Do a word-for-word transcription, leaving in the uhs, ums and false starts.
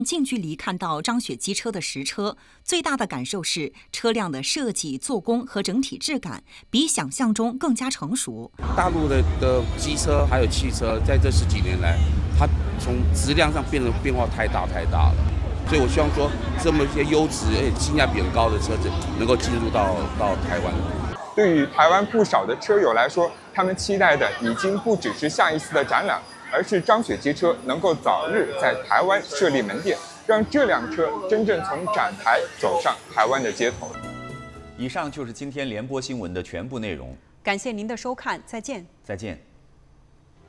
近距离看到张雪机车的实车，最大的感受是车辆的设计、做工和整体质感比想象中更加成熟。 大陆的的机车还有汽车，在这十几年来，它从质量上变得变化太大太大了。所以我希望说，这么一些优质而且性价比很高的车子能够进入到到台湾。 对于台湾不少的车友来说，他们期待的已经不只是下一次的展览，而是张雪机车能够早日在台湾设立门店，让这辆车真正从展台走上台湾的街头。 以上就是今天联播新闻的全部内容， 感谢您的收看，再见。 再见。